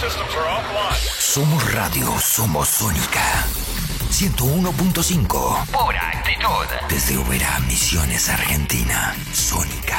Somos radio, somos Sónica. 101.5. Pura actitud. Desde Oberá, Misiones, Argentina. Sónica.